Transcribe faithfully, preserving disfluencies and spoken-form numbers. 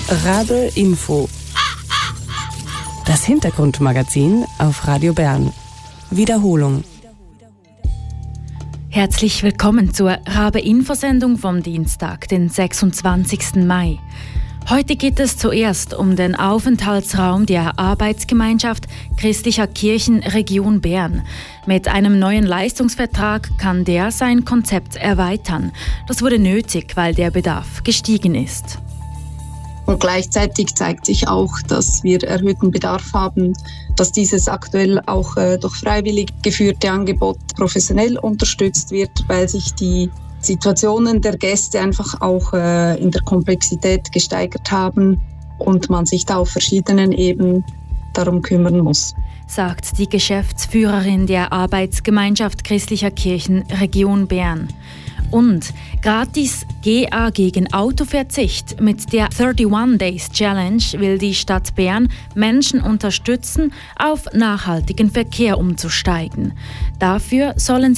Rabe Info. Das Hintergrundmagazin auf Radio Bern. Wiederholung. Herzlich willkommen zur Rabe-Info-Sendung vom Dienstag, den sechsundzwanzigsten Mai. Heute geht es zuerst um den Aufenthaltsraum der Arbeitsgemeinschaft christlicher Kirchen Region Bern. Mit einem neuen Leistungsvertrag kann der sein Konzept erweitern. Das wurde nötig, weil der Bedarf gestiegen ist. Und gleichzeitig zeigt sich auch, dass wir erhöhten Bedarf haben, dass dieses aktuell auch äh, durch freiwillig geführte Angebot professionell unterstützt wird, weil sich die Situationen der Gäste einfach auch äh, in der Komplexität gesteigert haben und man sich da auf verschiedenen Ebenen darum kümmern muss. Sagt die Geschäftsführerin der Arbeitsgemeinschaft christlicher Kirchen Region Bern. Und gratis G A gegen Autoverzicht. Mit der einunddreißig Days Challenge will die Stadt Bern Menschen unterstützen, auf nachhaltigen Verkehr umzusteigen. Dafür sollen sie